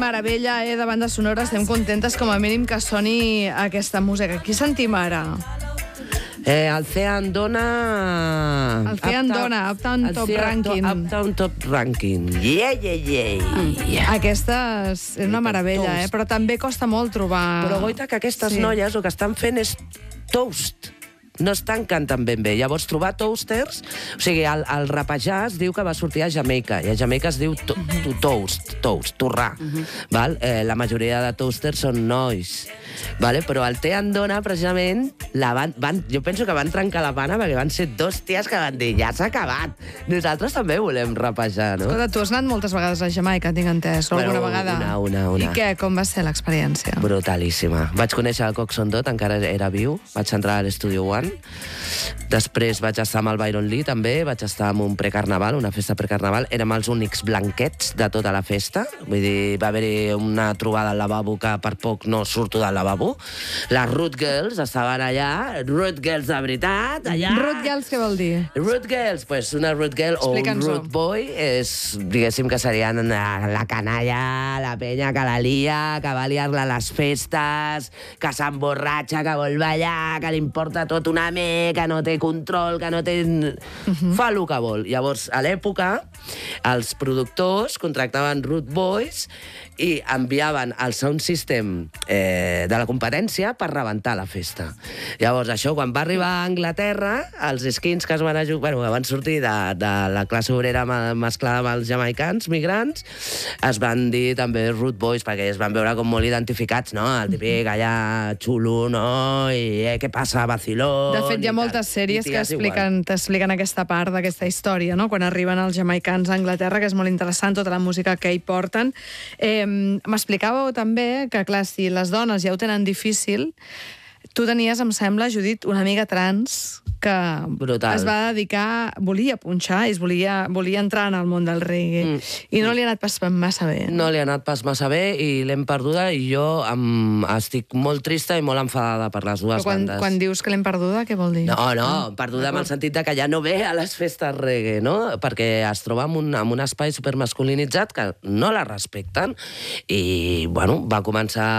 meravella, de banda sonora. Estem contentes, com a mínim, que soni aquesta música. Qui sentim ara? El Cean dona... El Cean dona, Uptown Top Ranking. Uptown Top Ranking. Aquesta és una meravella, però també costa molt trobar... Però goita que aquestes noies el que estan fent és toast. No estan cantant ben bé. Llavors, trobar toasters... O sigui, el rapejar es diu que va sortir a Jamaica, i a Jamaica es diu toast, torrar. La majoria de toasters són nois. Però el Té Andona, precisament, jo penso que van trencar la pana perquè van ser dos ties que van dir ja s'ha acabat. Nosaltres també volem rapejar, no? Escolta, tu has anat moltes vegades a Jamaica, tinc entès, o alguna vegada? Una. I què? Com va ser l'experiència? Brutalíssima. Vaig conèixer el Coxsone Dodd, encara era viu. Vaig entrar a l'Estudio One. Després vaig estar amb el Byron Lee, també. Vaig estar en un precarnaval, una festa precarnaval. Érem els únics blanquets de tota la festa. Vull dir, va haver-hi una trobada al lavabo que per poc no surto del lavabo. Les Root Girls estaven allà. Root Girls de veritat, allà. Root Girls què vol dir? Root Girls, pues una Root Girl o un Root Boy és, diguéssim, que serien la canalla, la penya que la lia, que va liar-la a les festes, que s'emborratxa, que vol ballar, que li importa tot una que no té control, que no té... Fa el que vol. Llavors, a l'època, els productors contractaven Root Boys i enviaven el sound system de la competència per rebentar la festa. Llavors, això, quan va arribar a Anglaterra, els skins que es van que van sortir de la classe obrera mesclada amb els jamaicans, migrants, es van dir també Root Boys, perquè es van veure com molt identificats, no? El típic allà xulo, no? I què passa, vaciló... De fet, hi ha moltes sèries que t'expliquen aquesta part d'aquesta història, no? Quan arriben els jamaicans a Anglaterra, que és molt interessant, tota la música que hi porten. M'explicàveu també que, clar, si les dones ja ho tenen difícil, tu tenies, em sembla, Judit, una amiga trans que es va dedicar, volia punxar i volia entrar en el món del reggae. I no li ha anat pas massa bé. No li ha anat pas massa bé i l'hem perduda i jo estic molt trista i molt enfadada per les dues bandes. Quan dius que l'hem perduda, què vol dir? No, perduda en el sentit de que ja no ve a les festes reggae, no? Perquè es troba en un espai supermasculinitzat que no la respecten i, bueno, va començar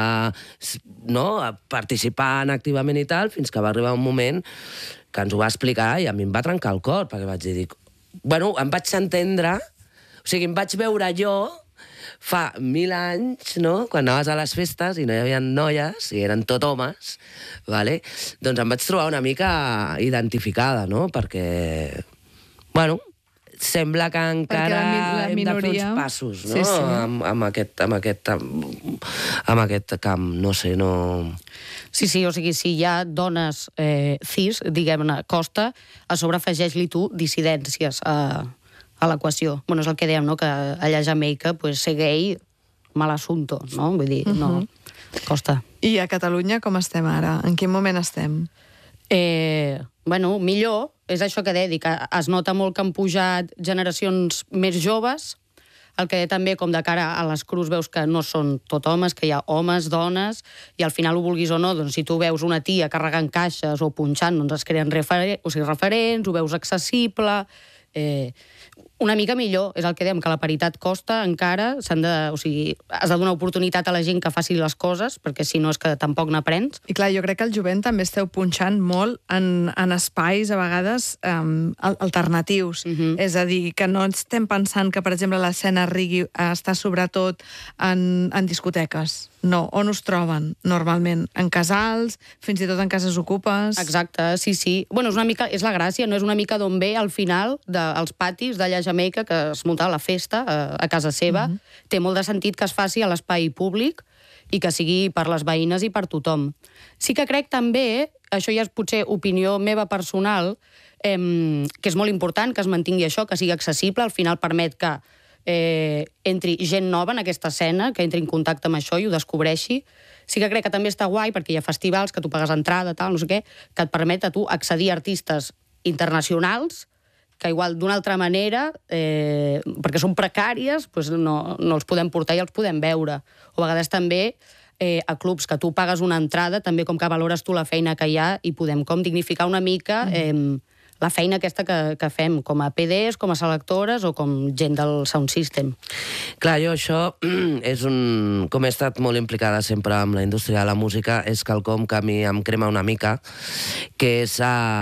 a participar activament i tal, fins que va arribar un moment que ens ho va explicar i a mi em va trencar el cor, perquè vaig dir, em vaig entendre, o sigui, em vaig veure jo fa 1000 anys, no?, quan anaves a les festes i no hi havia noies, i eren tot homes, doncs em vaig trobar una mica identificada, no?, perquè, sembla que encara hem de fer uns passos, no?, amb aquest camp, no sé, no... Sí, o sigui, si hi ha dones cis, diguem-ne, costa, a sobre afegeix-li tu dissidències a l'equació. Bueno, és el que dèiem, no?, que allà a Jamaica, ser gay, mal assunto, no? Vull dir, no, costa. I a Catalunya com estem ara? En quin moment estem? Bueno, millor, és això que deia, que es nota molt que han pujat generacions més joves, el que també, com de cara a les crus, veus que no són tot homes, que hi ha homes, dones, i al final ho vulguis o no, doncs si tu veus una tia carregant caixes o punxant, doncs es creen referents, ho veus accessible... Una mica millor, és el que dèiem, que la paritat costa encara, has de donar oportunitat a la gent que faci les coses, perquè si no és que tampoc n'aprens. I clar, jo crec que el jovent també esteu punxant molt en espais, a vegades, alternatius. És a dir, que no estem pensant que, per exemple, l'escena reggae està sobretot en discoteques. No, on us troben, normalment? En casals, fins i tot en cases ocupes? Exacte, sí. Bueno, és la gràcia, no és una mica d'on ve, al final, dels patis d'allà a Jamaica, que es munta la festa a casa seva. Té molt de sentit que es faci a l'espai públic i que sigui per les veïnes i per tothom. Sí que crec també, això ja és potser opinió meva personal, que és molt important que es mantingui això, que sigui accessible, al final permet que entri gent nova en aquesta escena, que entri en contacte amb això i ho descobreixi. Sí que crec que també està guai, perquè hi ha festivals que tu pagues entrada, tal, no sé què, que et permet a tu accedir a artistes internacionals que igual d'una altra manera, perquè són precàries, no els podem portar i els podem veure. O a vegades també a clubs que tu pagues una entrada, també com que valores tu la feina que hi ha i podem com dignificar una mica la feina aquesta que fem com a PDs, com a selectores o com gent del sound system. Clar, jo això és com he estat molt implicada sempre amb la indústria de la música, és quelcom que a mi em crema una mica, que és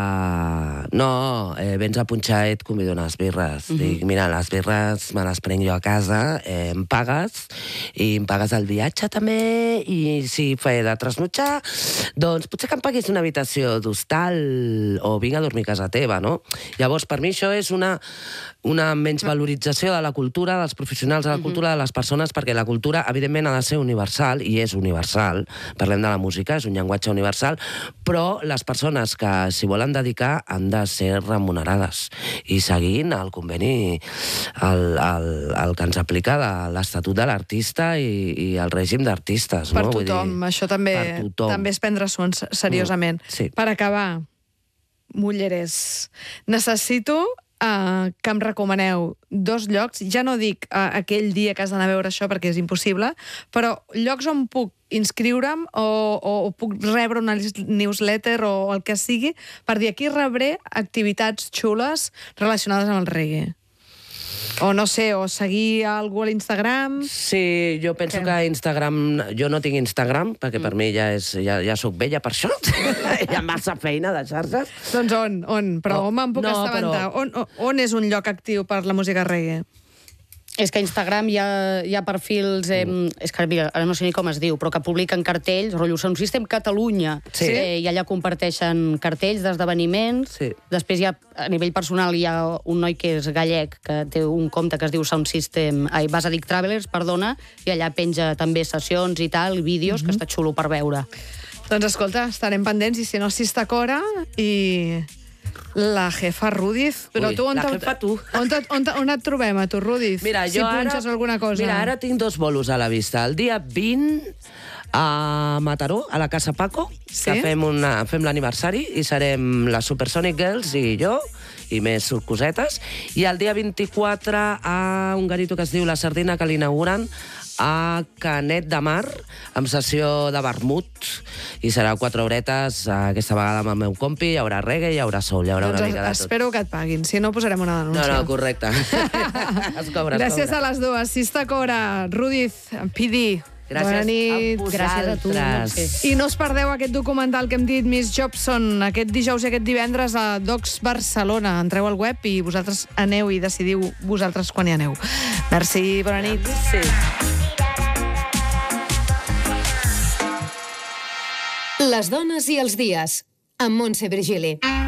vens a punxar i et convido unes birres. Dic, mira, les birres me les prenc jo a casa, em pagues, i em pagues el viatge també, i si he de trasnotxar, doncs potser que em paguis una habitació d'hostal o vinc a dormir a casa teva, no? Llavors, per mi això és una menysvalorització de la cultura, dels professionals de la cultura, de les persones, perquè la cultura, evidentment, ha de ser universal, i és universal. Parlem de la música, és un llenguatge universal, però les persones que s'hi volen dedicar han de ser remunerades i seguint el conveni, el que ens aplica de l'Estatut de l'Artista i el règim d'artistes. Per tothom, això també és prendre-s'ho seriosament. Per acabar, Mulleres, necessito que em recomaneu 2 llocs, ja no dic aquell dia que has d'anar a veure això perquè és impossible, però llocs on puc inscriure'm o puc rebre una newsletter o el que sigui per dir aquí rebré activitats xules relacionades amb el reggae. O no sé, o seguir algú a l'Instagram... Sí, jo penso que Instagram... Jo no tinc Instagram, perquè per mi ja soc vella per això. Hi ha massa feina de xarxes. Doncs on? Però on me'n puc assabentar? On és un lloc actiu per la música reggae? És que a Instagram hi ha perfils, és que ara no sé ni com es diu, però que publiquen cartells, rotllo Sound System Catalunya, i allà comparteixen cartells d'esdeveniments. Després a nivell personal hi ha un noi que és gallec, que té un compte que es diu Basadic Travelers, i allà penja també sessions i tal, vídeos, que està xulo per veure. Doncs escolta, estarem pendents, i si no, Sistacora i... La jefa Rudiz. Però tu, on et trobem, a tu, Rudiz? Si punxes alguna cosa. Mira, ara tinc 2 bolos a la vista. El dia 20 a Mataró, a la Casa Paco, que fem l'aniversari, i serem les Supersonic Girls i jo, i més cosetes. I el dia 24 a un garito que es diu La Sardina, que l'inauguren a Canet de Mar, amb sessió de vermut, i serà 4 horetes, aquesta vegada amb el meu compi, hi haurà reggae, hi haurà soul, hi haurà una mica de tot. Espero que et paguin, si no posarem una denúncia. No, correcte. Es cobra. Gràcies a les dues, Sistacora, Rudiz, Pidi. Bona nit. Gràcies a tu. I no us perdeu aquest documental que hem dit, Miss Jobson, aquest dijous i aquest divendres a Docs Barcelona. Entreu al web i vosaltres aneu i decidiu vosaltres quan hi aneu. Merci, bona nit. Les dones i els dies, amb Montse Virgili.